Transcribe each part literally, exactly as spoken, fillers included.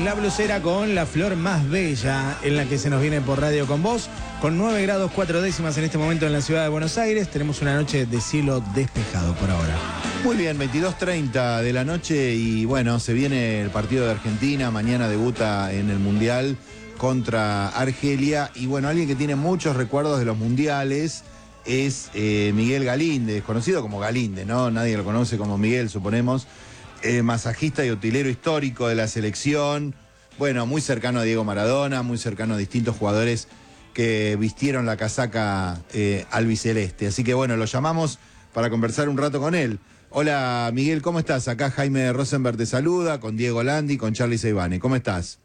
La Blusera con la flor más bella en la que se nos viene por radio con vos, con nueve grados cuatro décimas en este momento en la ciudad de Buenos Aires. Tenemos una noche de cielo despejado por ahora. Muy bien, veintidós treinta de la noche y bueno, se viene el partido de Argentina, mañana debuta en el Mundial contra Argelia y bueno, alguien que tiene muchos recuerdos de los mundiales es eh, Miguel Galíndez, conocido como Galíndez, ¿no? Nadie lo conoce como Miguel, suponemos. Eh, masajista y utilero histórico de la selección, bueno, muy cercano a Diego Maradona, muy cercano a distintos jugadores que vistieron la casaca eh, albiceleste. Así que bueno, lo llamamos para conversar un rato con él. Hola Miguel, ¿cómo estás? Acá Jaime Rosenberg te saluda, con Diego Landi, con Charly Seibane. ¿Cómo estás?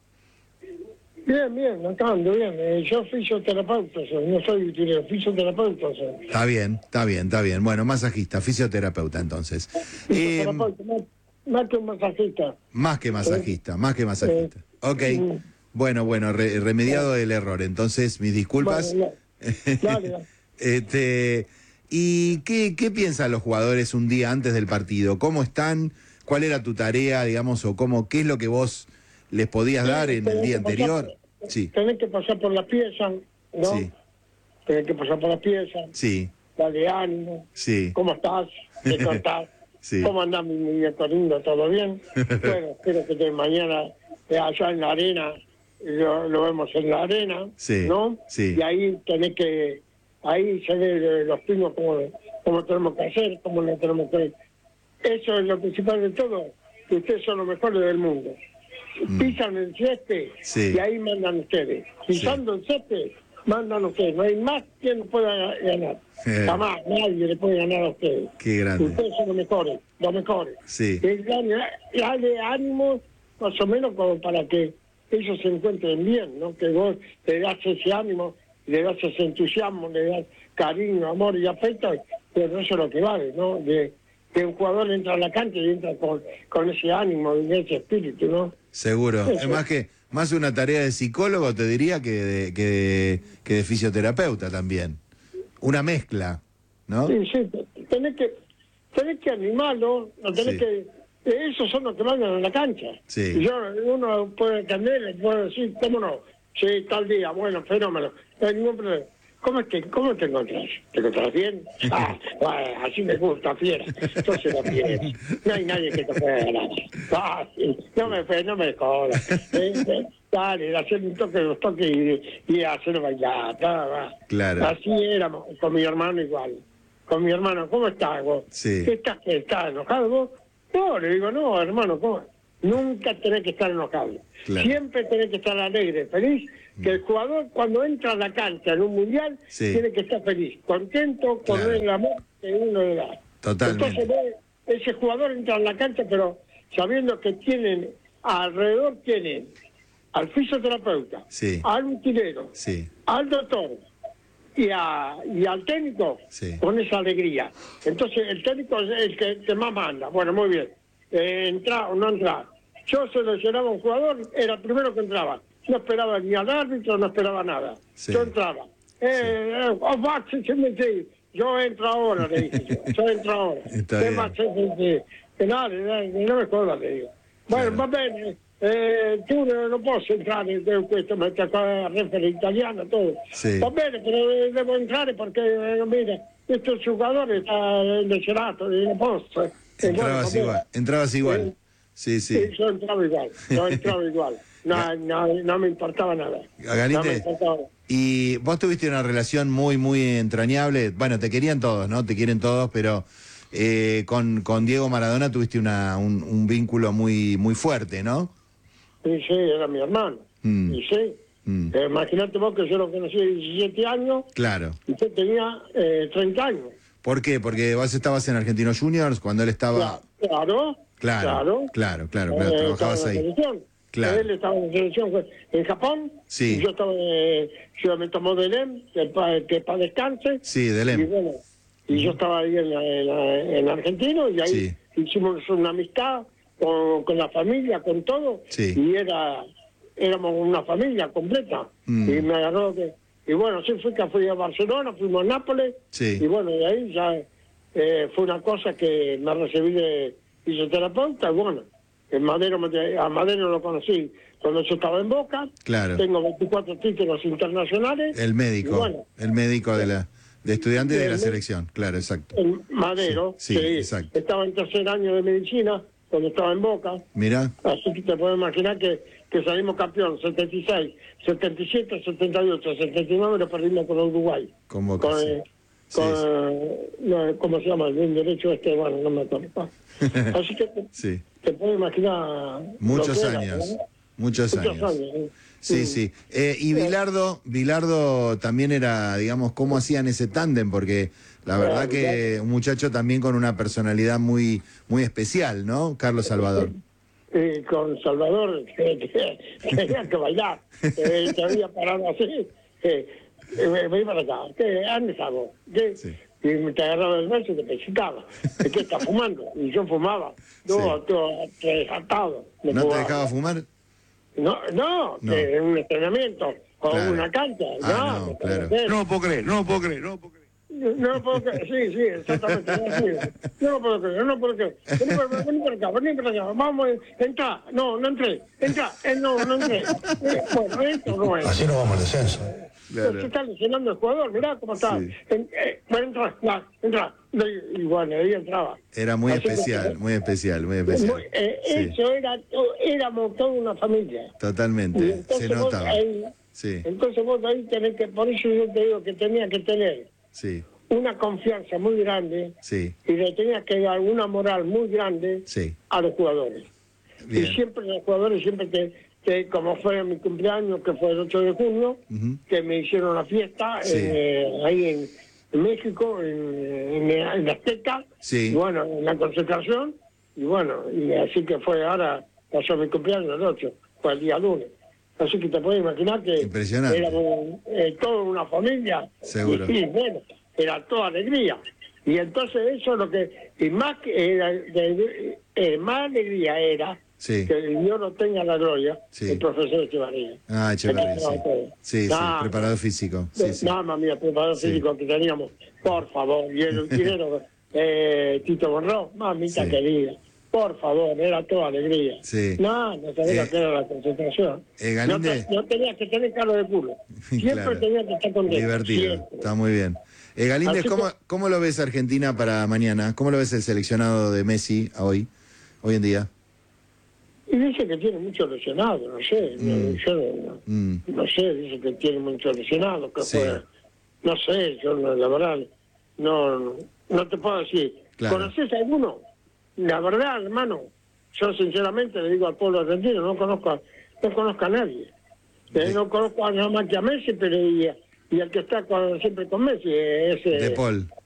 Bien, bien, acá ando bien. Eh, yo fisioterapeuta, soy, no soy utilero, fisioterapeuta soy. Está bien, está bien, está bien. Bueno, masajista, fisioterapeuta entonces. Fisioterapeuta, eh, más, más que un masajista. Más que masajista, eh, más que masajista. Eh, ok, eh, bueno, bueno, re, remediado eh, el error. Entonces, mis disculpas. Vale, dale, dale. este, ¿Y qué, qué piensan los jugadores un día antes del partido? ¿Cómo están? ¿Cuál era tu tarea, digamos, o cómo, qué es lo que vos les podías sí, dar en el día anterior? Por, sí. Tenés que pasar por la pieza, ¿no? Sí. Tenés que pasar por la pieza. Sí. Dale ánimo. Sí. ¿Cómo estás? ¿Qué contás? Sí. ¿Cómo andás, mi muñeco lindo? ¿Todo bien? Bueno, espero que te, mañana allá en la arena, lo, lo vemos en la arena, sí. ¿no? Sí. Y ahí tenés que, ahí se ve los pinos cómo, cómo tenemos que hacer, cómo no tenemos que... Eso es lo principal de todo, que ustedes son los mejores del mundo. Pisan el césped sí. y ahí mandan ustedes. Pisando sí. el césped, mandan ustedes. No hay más quien pueda ganar. Eh. Jamás nadie le puede ganar a ustedes. Qué grande. Ustedes son los mejores, los mejores. Sí. Dale ánimo, más o menos como para que ellos se encuentren bien, ¿no? Que vos le das ese ánimo, le das ese entusiasmo, le das cariño, amor y afecto, pero eso es lo que vale, ¿no? De, que un jugador entra a la cancha y entra con, con ese ánimo y ese espíritu, ¿no? Seguro. Eso. Es más que más una tarea de psicólogo, te diría, que de, que de, que de fisioterapeuta también. Una mezcla, ¿no? Sí, sí. Tenés que, tenés que animarlo, no tenés sí. que... Esos son los que mandan en la cancha. Sí. Y yo, uno puede entender, le puede decir, ¿cómo no? Sí, tal día, bueno, fenómeno. No hay ningún problema. ¿Cómo te, cómo te encontrás? ¿Te encontrás bien? Ah, bueno, así me gusta, fiera. Entonces lo quieres. No hay nadie que te pueda ganar. Ah, sí. No me, no me jodas. Eh, eh, dale, hacer un toque, dos toques y, y hacer bailar. Nada más. Claro. Así éramos, con mi hermano igual. Con mi hermano, ¿cómo estás vos? Sí. ¿Qué estás, estás enojado vos? No, le digo, no, hermano, ¿cómo? Nunca tenés que estar enojado. Claro. Siempre tenés que estar alegre, feliz. Que el jugador cuando entra a la cancha en un mundial sí. tiene que estar feliz, contento con claro. el amor que uno le da. Totalmente. Entonces ese jugador entra en la cancha, pero sabiendo que tienen, alrededor tienen al fisioterapeuta, sí. al utilero, sí. al doctor y, a, y al técnico sí. con esa alegría. Entonces el técnico es el que, que más manda. Bueno, muy bien. Eh, entra o no entra. Yo seleccionaba un jugador, era el primero que entraba. No esperaba ni al árbitro, no esperaba nada. Sí. Yo entraba. Eh, sí. eh, oh, va, sí, sí, yo entro ahora, le dije yo. Yo entro ahora. ¿Qué más? Sí, sí. Que nada, no me jodas, le digo. Bueno, claro. Va bene. Eh, tu non posso entrare in questo, ma c'è qua referee italiano, todo. Sí. Va bene, pero devo entrare perché, eh, mira, questo giocatore está lesionato, non posso. Entrabas bueno, igual, entrabas igual. Eh, sí, sí. Sí, yo entraba igual, yo entraba igual. No, no, no me importaba nada. Galite, no me importaba. Y vos tuviste una relación muy, muy entrañable. Bueno, te querían todos, ¿no? Te quieren todos, pero eh, con, con Diego Maradona tuviste una, un, un vínculo muy, muy fuerte, ¿no? Sí, sí, era mi hermano. Mm. Y sí. Mm. Eh, imagínate vos que yo lo conocí de diecisiete años. Claro. Y yo tenía eh, treinta años. ¿Por qué? Porque vos estabas en Argentinos Juniors cuando él estaba... Claro, claro, claro, claro, claro, claro eh, trabajabas ahí. Selección. Claro. Él estaba en la selección en Japón, sí. y yo estaba, eh, yo me tomó de Lem, que para que pa descanse. Sí, de Lem. Y bueno, y mm. yo estaba ahí en, la, en, la, en Argentino, y ahí sí. hicimos una amistad con, con la familia, con todo, sí. y era éramos una familia completa. Mm. Y me agarró que... Y bueno, sí fui que fui a Barcelona, fuimos a Nápoles, sí. y bueno, de ahí ya eh, fue una cosa que me recibí de fisioterapeuta, y bueno, El Madero, me- a Madero lo conocí cuando yo estaba en Boca. Claro. Tengo veinticuatro títulos internacionales. El médico, Y bueno, el médico de la de estudiante de la el- selección, claro, exacto. el Madero, Sí, sí, exacto. estaba en tercer año de medicina cuando estaba en Boca. Mirá, Así que te puedes imaginar que, que salimos campeón, setenta y seis, setenta y siete, setenta y ocho, setenta y nueve lo perdimos con Uruguay. con Boca, Con, sí. eh, Sí, con, sí. eh, no, ¿cómo se llama? El bien derecho este, bueno, no me acuerdo. Así que te, Sí. te puedes imaginar... Muchos lo que era, años, ¿no? muchos Muchos años. años. ¿eh? Sí, sí. Eh, y Bilardo, Bilardo también era, digamos, cómo hacían ese tándem, porque la verdad que un muchacho también con una personalidad muy, muy especial, ¿no? Carlos Salvador. Y con Salvador que- que- tenía que bailar, eh, te había parado así, eh, eh, ven para acá, ¿qué? ¿Dónde estamos? ¿Qué? Sí. Y te agarraba el brazo y te pellizcaba. ¿De qué estás fumando? Y yo fumaba, todo, Sí. todo desatado. me ¿No te fumaba. dejaba fumar? No, no, No. que en un entrenamiento o Claro. una cancha. Ah, no, no, me claro. tengo que- No lo puedo creer, no lo puedo creer, no lo puedo creer. No, no lo puedo creer, sí, sí, exactamente. así. No lo puedo creer, no lo puedo creer. Vení por, vení por acá, vení por acá, vamos, entra. No, no entré, entra, eh, no, no entré. Eh, bueno, esto no es. Así no vamos al descenso. Se Claro. está lesionando el jugador, mirá cómo está. Sí. En- eh, bueno, entra, va, entra. Y, y bueno, ahí entraba. Era muy Así que- especial, muy especial, muy especial. Muy- eh, Sí, Eso era, to- éramos toda una familia. Y totalmente, entonces se vos notaba. ahí, Sí, entonces vos ahí tenés que, por eso yo te digo que tenía que tener sí, una confianza muy grande sí, y le tenías que dar una moral muy grande sí. a los jugadores. Bien. Y siempre los jugadores, siempre te, te- como fue mi cumpleaños, que fue el ocho de junio, Ujú. que me hicieron la fiesta Sí. eh, ahí en, en México, en, en, en la Azteca, Sí. y bueno, en la concentración, y bueno, y así que fue ahora, pasó mi cumpleaños el ocho, fue el día lunes. Así que te puedes imaginar que Impresionante. éramos eh, toda una familia. Seguro. Y, y bueno, era toda alegría. Y entonces eso es lo que, y más que era, de- de- eh, más alegría era Sí. que Dios no tenga la gloria, Sí. el profesor Echevarría. Ah, Echeverría, Que sí. estaba todo. Sí, sí, Nada, preparador físico. Sí, sí. Nada más, mira, preparador Sí. físico que teníamos, por favor, y el utilero, eh, Tito Borró, mamita Sí. querida, por favor, era toda alegría. Sí. No, no sabía Eh, lo que era la concentración. eh, no, Galinde- te- no tenías que tener caro de culo. Siempre Claro. tenías que estar contento. Divertido, siempre. está muy bien. Eh, Galíndez, Así ¿cómo, que- ¿cómo lo ves Argentina para mañana? ¿Cómo lo ves el seleccionado de Messi a hoy, hoy en día? Y dice que tiene mucho lesionado, no sé, no, Mm. yo no, Mm, no sé, dice que tiene mucho lesionado, que Sí. fue, no sé, yo no, la verdad, no, no te puedo decir. Claro. ¿Conoces a alguno? La verdad, hermano, yo sinceramente le digo al pueblo argentino, no conozco a, no conozco a nadie. Eh, De- no conozco a nada más que a Messi, pero y, y el que está con- siempre con Messi es... eh, De Paul.